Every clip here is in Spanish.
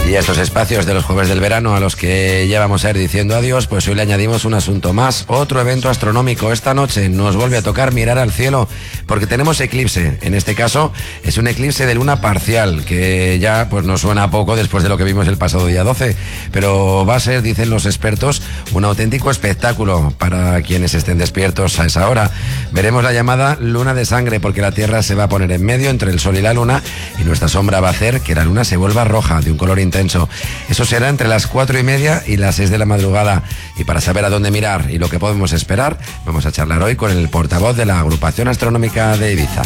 Y a estos espacios de los jueves del verano a los que ya vamos a ir diciendo adiós, pues hoy le añadimos un asunto más, otro evento astronómico. Esta noche nos vuelve a tocar mirar al cielo porque tenemos eclipse. En este caso es un eclipse de luna parcial, que ya pues nos suena a poco después de lo que vimos el pasado día 12, pero va a ser, dicen los expertos, un auténtico espectáculo para quienes estén despiertos a esa hora. Veremos la llamada luna de sangre, porque la Tierra se va a poner en medio entre el Sol y la Luna y nuestra sombra va a hacer que la Luna se vuelva roja, de un color intenso. Eso será entre las 4:30 y las 6 de la madrugada. Y para saber a dónde mirar y lo que podemos esperar, vamos a charlar hoy con el portavoz de la Agrupación Astronómica de Ibiza.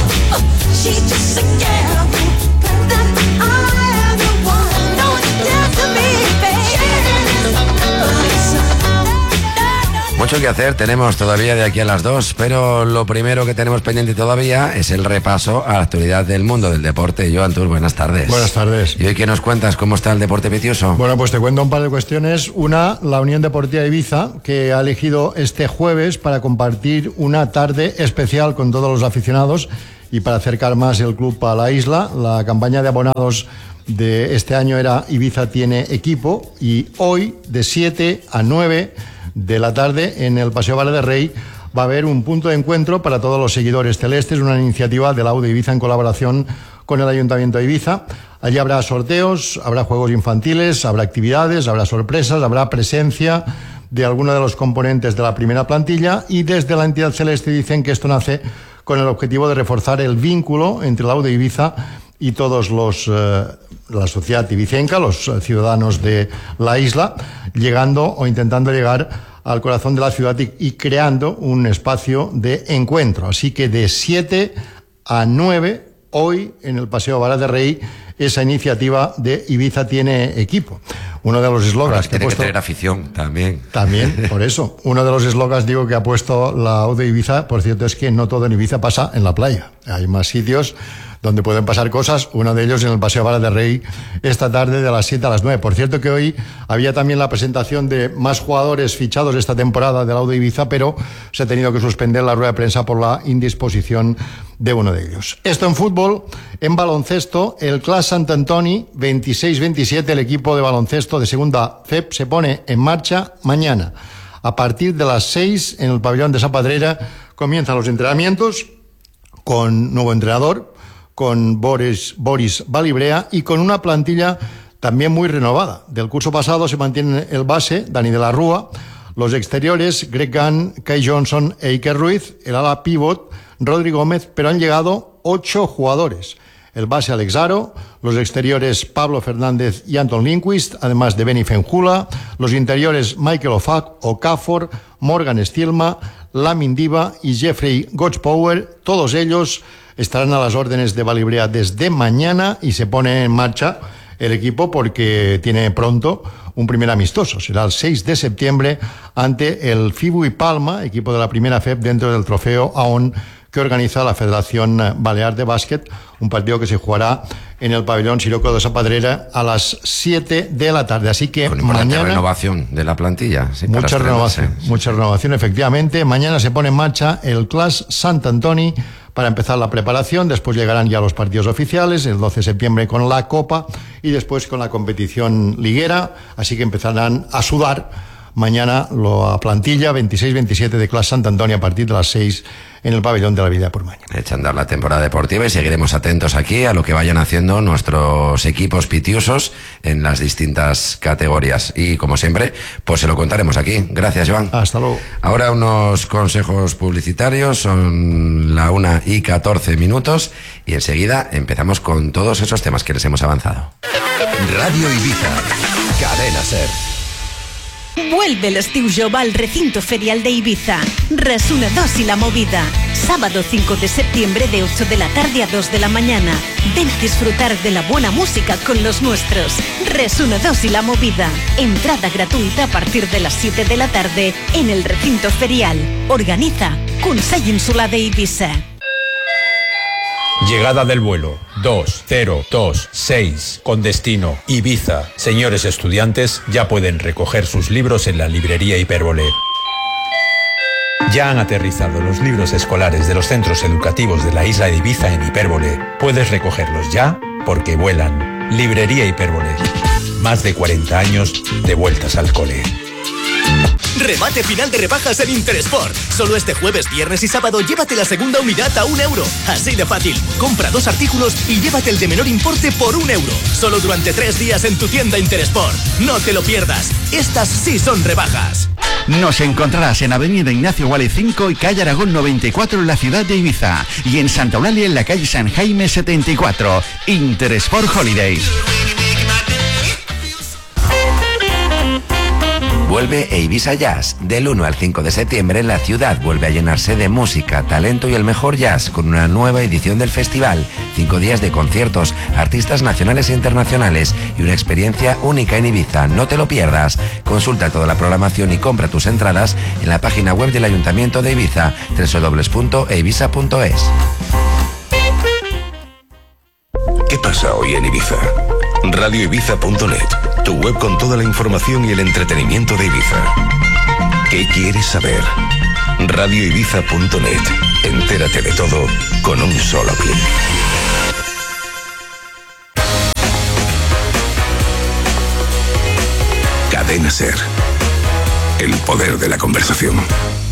Mucho que hacer tenemos todavía de aquí a las 2, pero lo primero que tenemos pendiente todavía es el repaso a la actualidad del mundo del deporte. Joan Tour, buenas tardes. Buenas tardes. ¿Y hoy qué nos cuentas? ¿Cómo está el deporte pitioso? Bueno, pues te cuento un par de cuestiones. Una, la Unión Deportiva Ibiza, que ha elegido este jueves para compartir una tarde especial con todos los aficionados y para acercar más el club a la isla. La campaña de abonados de este año era Ibiza tiene equipo, y hoy de 7 a 9 de la tarde en el Paseo Vara de Rey va a haber un punto de encuentro para todos los seguidores celestes, una iniciativa de la AU de Ibiza en colaboración con el Ayuntamiento de Ibiza. Allí habrá sorteos, habrá juegos infantiles, habrá actividades, habrá sorpresas, habrá presencia de algunos de los componentes de la primera plantilla, y desde la entidad celeste dicen que esto nace con el objetivo de reforzar el vínculo entre la AU de Ibiza y todos la sociedad ibicenca, los ciudadanos de la isla, llegando o intentando llegar al corazón de la ciudad y creando un espacio de encuentro. Así que de 7 a 9, hoy en el Paseo Vara de Rey, esa iniciativa de Ibiza tiene equipo. Uno de los eslogans que ha puesto... que tener afición también. También, por eso. Uno de los eslogans, digo, que ha puesto la AU de Ibiza, por cierto, es que no todo en Ibiza pasa en la playa. Hay más sitios donde pueden pasar cosas, uno de ellos en el Paseo Vara de Rey, esta tarde de las 7 a las 9. Por cierto que hoy había también la presentación de más jugadores fichados esta temporada de la AU de Ibiza, pero se ha tenido que suspender la rueda de prensa por la indisposición de uno de ellos. Esto en fútbol. En baloncesto, el CLAS Sant Antoni 26-27, el equipo de baloncesto de segunda FEP, se pone en marcha mañana. A partir de las 6, en el pabellón de Sapadrera, comienzan los entrenamientos con nuevo entrenador, con Boris Balibrea, y con una plantilla también muy renovada. Del curso pasado se mantiene el base, Dani de la Rúa, los exteriores, Greg Gunn, Kai Johnson e Iker Ruiz, el ala pívot, Rodri Gómez, pero han llegado 8 jugadores. El base Alex Aro, los exteriores Pablo Fernández y Anton Lindquist, además de Benny Fenjula, los interiores Michael Okafor, Morgan Stielma, Lamin Diva y Jeffrey Godchpower. Todos ellos estarán a las órdenes de Balibrea desde mañana, y se pone en marcha el equipo porque tiene pronto un primer amistoso. Será el 6 de septiembre ante el Fibu y Palma, equipo de la primera FEP, dentro del trofeo AON que organiza la Federación Balear de Básquet, un partido que se jugará en el pabellón Siroco de Sapadrera a las 7 de la tarde. Así que con mañana renovación de la plantilla. Sí, mucha renovación, efectivamente. Mañana se pone en marcha el CLAS Sant Antoni para empezar la preparación. Después llegarán ya los partidos oficiales, el 12 de septiembre con la Copa y después con la competición liguera. Así que empezarán a sudar mañana la plantilla 26-27 de CLAS Sant Antoni a partir de las 6 en el pabellón de la Vida por mañana. Echa a andar la temporada deportiva y seguiremos atentos aquí a lo que vayan haciendo nuestros equipos pitiosos en las distintas categorías. Y como siempre, pues se lo contaremos aquí. Gracias, Joan. Hasta luego. Ahora unos consejos publicitarios. Son la 1:14 y enseguida empezamos con todos esos temas que les hemos avanzado. Radio Ibiza, Cadena SER. Vuelve el estiu jove al recinto ferial de Ibiza. Resuna 2 y la movida. Sábado 5 de septiembre de 8 de la tarde a 2 de la mañana. Ven a disfrutar de la buena música con los nuestros. Resuna 2 y la movida. Entrada gratuita a partir de las 7 de la tarde en el recinto ferial. Organiza Consell Insular de Ibiza. Llegada del vuelo 2026 con destino Ibiza. Señores estudiantes, ya pueden recoger sus libros en la librería Hipérbole. Ya han aterrizado los libros escolares de los centros educativos de la isla de Ibiza en Hipérbole. Puedes recogerlos ya porque vuelan. Librería Hipérbole. más de 40 años de vueltas al cole. Remate final de rebajas en Intersport. Solo este jueves, viernes y sábado llévate la segunda unidad a €1. Así de fácil. Compra 2 artículos y llévate el de menor importe por €1. Solo durante 3 días en tu tienda Intersport. No te lo pierdas. Estas sí son rebajas. Nos encontrarás en Avenida Ignacio Guale 5 y calle Aragón 94 en la ciudad de Ibiza. Y en Santa Eulalia en la calle San Jaime 74. Intersport Holidays. Vuelve Ibiza Jazz. Del 1 al 5 de septiembre la ciudad vuelve a llenarse de música, talento y el mejor jazz con una nueva edición del festival. 5 días de conciertos, artistas nacionales e internacionales y una experiencia única en Ibiza. No te lo pierdas. Consulta toda la programación y compra tus entradas en la página web del Ayuntamiento de Ibiza, www.ibiza.es. ¿Qué pasa hoy en Ibiza? RadioIbiza.net, tu web con toda la información y el entretenimiento de Ibiza. ¿Qué quieres saber? RadioIbiza.net. Entérate de todo con un solo clic. Cadena SER. El poder de la conversación.